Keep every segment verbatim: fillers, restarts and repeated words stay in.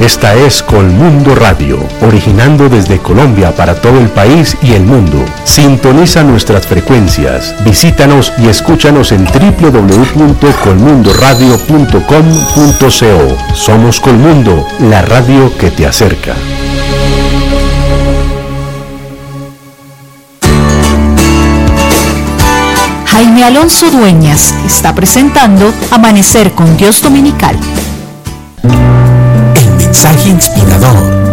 Esta es Colmundo Radio, originando desde Colombia para todo el país y el mundo. Sintoniza nuestras frecuencias, visítanos y escúchanos en doble u doble u doble u punto colmundo radio punto com punto co. Somos Colmundo, la radio que te acerca. Jaime Alonso Dueñas está presentando Amanecer con Dios Dominical. El mensaje inspirador.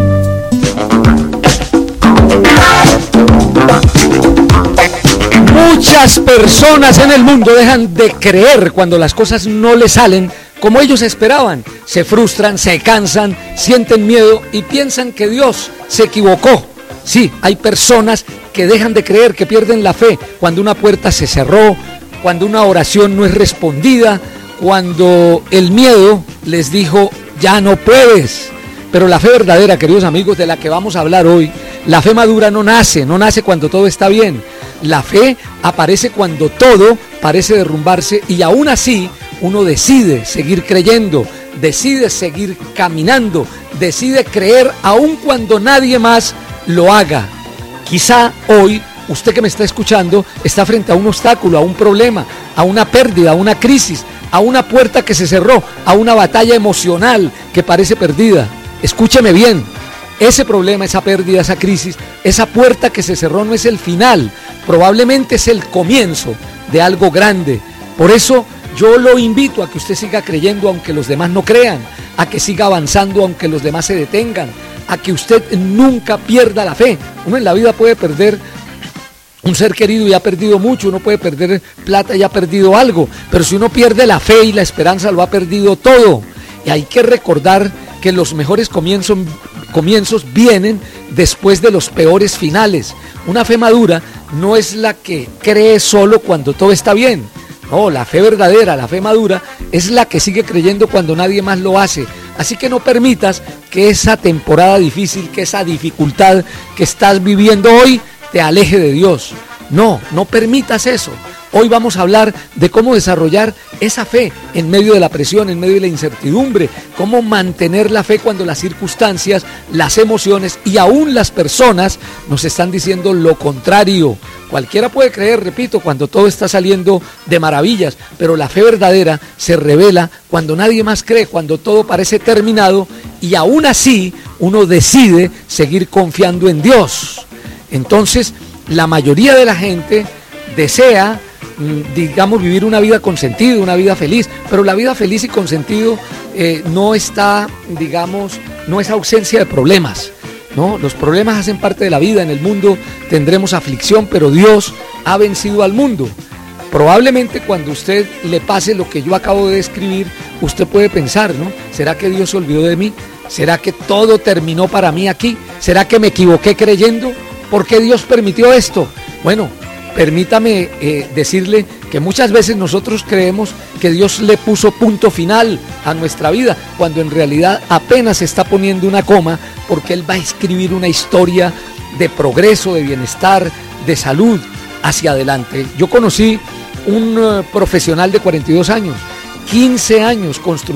Muchas personas en el mundo dejan de creer cuando las cosas no les salen como ellos esperaban. Se frustran, se cansan, sienten miedo y piensan que Dios se equivocó. Sí, hay personas que dejan de creer, que pierden la fe cuando una puerta se cerró, cuando una oración no es respondida, cuando el miedo les dijo, ya no puedes. Pero la fe verdadera, queridos amigos, de la que vamos a hablar hoy, la fe madura no nace, no nace cuando todo está bien. La fe aparece cuando todo parece derrumbarse y aún así uno decide seguir creyendo, decide seguir caminando, decide creer aun cuando nadie más lo haga. Quizá hoy usted que me está escuchando está frente a un obstáculo, a un problema, a una pérdida, a una crisis, a una puerta que se cerró, a una batalla emocional que parece perdida. Escúcheme bien, ese problema, esa pérdida, esa crisis, esa puerta que se cerró no es el final, probablemente es el comienzo de algo grande. Por eso yo lo invito a que usted siga creyendo aunque los demás no crean, a que siga avanzando aunque los demás se detengan, a que usted nunca pierda la fe. Uno en la vida puede perder un ser querido y ha perdido mucho, uno puede perder plata y ha perdido algo, pero si uno pierde la fe y la esperanza lo ha perdido todo. Y hay que recordar que los mejores comienzos, comienzos vienen después de los peores finales. Una fe madura no es la que cree solo cuando todo está bien. No, la fe verdadera, la fe madura, es la que sigue creyendo cuando nadie más lo hace. Así que no permitas que esa temporada difícil, que esa dificultad que estás viviendo hoy te aleje de Dios. No, no permitas eso. Hoy vamos a hablar de cómo desarrollar esa fe en medio de la presión, en medio de la incertidumbre, cómo mantener la fe cuando las circunstancias, las emociones y aún las personas nos están diciendo lo contrario. Cualquiera puede creer, repito, cuando todo está saliendo de maravillas, pero la fe verdadera se revela cuando nadie más cree, cuando todo parece terminado y aún así uno decide seguir confiando en Dios. Entonces, la mayoría de la gente desea, digamos, vivir una vida con sentido, una vida feliz, pero la vida feliz y con sentido eh, no está, digamos, no es ausencia de problemas, ¿no? Los problemas hacen parte de la vida, en el mundo tendremos aflicción, pero Dios ha vencido al mundo. Probablemente cuando usted le pase lo que yo acabo de describir, usted puede pensar, ¿no? ¿Será que Dios se olvidó de mí? ¿Será que todo terminó para mí aquí? ¿Será que me equivoqué creyendo? ¿Por qué Dios permitió esto? Bueno, permítame eh, decirle que muchas veces nosotros creemos que Dios le puso punto final a nuestra vida, cuando en realidad apenas está poniendo una coma, porque Él va a escribir una historia de progreso, de bienestar, de salud hacia adelante. Yo conocí un uh, profesional de cuarenta y dos años, quince años construyendo